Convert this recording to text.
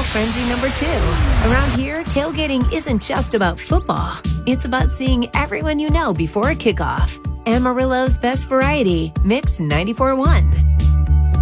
frenzy number 2. Around here, tailgating isn't just about football. It's about seeing everyone you know before a kickoff. Amarillo's best variety, Mix 94.1.